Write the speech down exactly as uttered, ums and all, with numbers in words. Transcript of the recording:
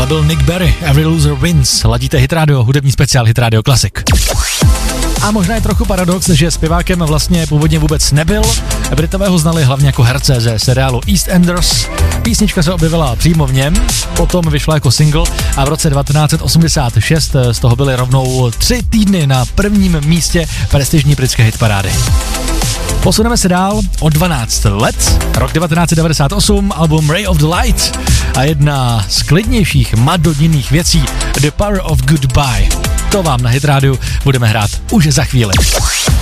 byl Nick Berry, Every Loser Wins. Ladíte Hit Radio, hudební speciál Hit Radio Classic. A možná je trochu paradox, že zpěvákem vlastně původně vůbec nebyl. Britové ho znali hlavně jako herce ze seriálu EastEnders. Písnička se objevila přímo v něm, potom vyšla jako single a v roce devatenáct set osmdesát šest z toho byly rovnou tři týdny na prvním místě prestižní britské hitparády. Posuneme se dál o dvanáct let, rok devatenáct set devadesát osm, album Ray of the Light a jedna z klidnějších madonninných věcí The Power of Goodbye. To vám na Hit Radio budeme hrát už za chvíli.